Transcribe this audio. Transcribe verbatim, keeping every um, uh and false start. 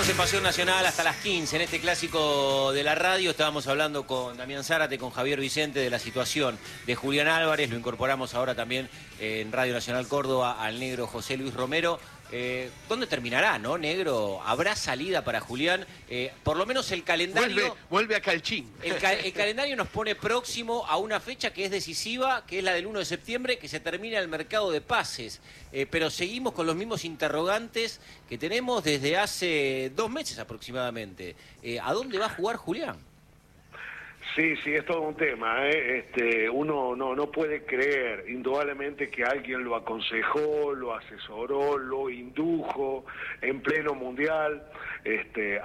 Seguimos en Pasión Nacional hasta las quince en este clásico de la radio. Estábamos hablando con Damián Zárate, con Javier Vicente de la situación de Julián Álvarez. Lo incorporamos ahora también en Radio Nacional Córdoba al negro José Luis Romero. Eh, ¿Dónde terminará, no, negro? ¿Habrá salida para Julián? Eh, por lo menos el calendario... Vuelve, vuelve a Calchín. El, ca el calendario nos pone próximo a una fecha que es decisiva, que es la del uno de septiembre, que se termina el mercado de pases. Eh, pero seguimos con los mismos interrogantes que tenemos desde hace dos meses aproximadamente. Eh, ¿A dónde va a jugar Julián? Sí, sí, es todo un tema, ¿eh? Este, uno no, no puede creer, indudablemente, que alguien lo aconsejó, lo asesoró, lo indujo en pleno mundial. Este,